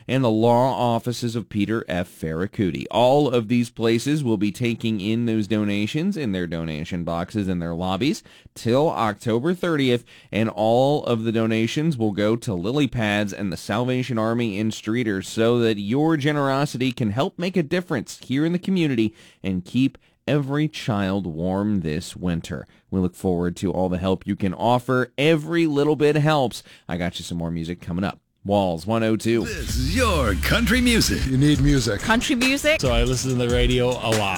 and the law offices of Peter F. Ferracuti. All of these places will be taking in those donations in their donation boxes in their lobbies till October 30th, and all of the donations will go to Lily Pads and the Salvation Army in Streeters so that your generosity can help make a difference here in the community and keep every child warm this winter. We look forward to all the help you can offer. Every little bit helps. I got you some more music coming up. Walls 102. This is your country music. You need music. Country music? So I listen to the radio a lot.